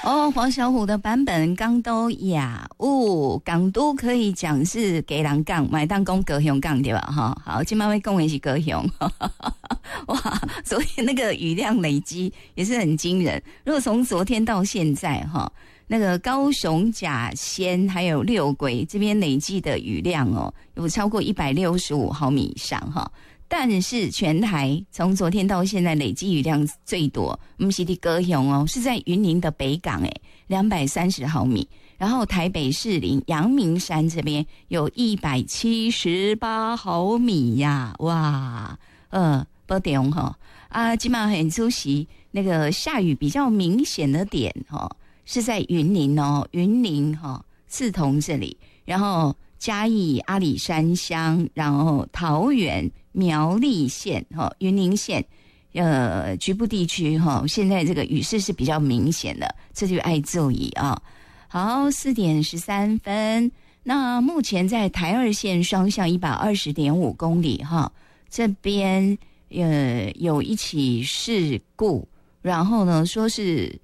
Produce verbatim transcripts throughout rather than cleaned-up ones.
哦，黄小琥的版本港都雅务，港都可以讲是给人港，买当公高雄港对吧？哈，好，今晚会讲的是高雄，哇，所以那个雨量累积也是很惊人。如果从昨天到现在哈，那个高雄甲仙还有六龟这边累积的雨量哦，有超过一百六十五毫米以上哈。但是全台从昨天到现在累积雨量最多，不是在高雄哦，是在云林的北港诶，两百三十毫米。然后台北士林阳明山这边有一百七十八毫米呀，哇，呃，不懂哈啊，今晚很出席那个下雨比较明显的点哈，是在云林哦，云林哈莿桐这里，然后嘉义阿里山乡，然后桃园苗栗县哈，云林县呃局部地区哈，现在这个雨势是比较明显的，这就爱注意啊。好，四点十三分，那目前在台二线双向一百二十点五公里哈，这边呃有一起事故，然后呢说是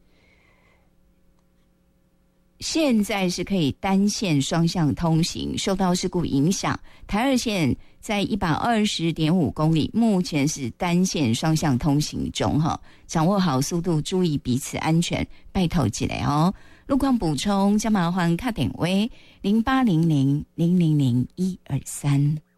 现在是可以单线双向通行，受到事故影响，台二线在一百二十点五公里，目前是单线双向通行中哈，掌握好速度，注意彼此安全，拜托起来哦。路况补充，将麻烦卡点位零八零零零零零一二三。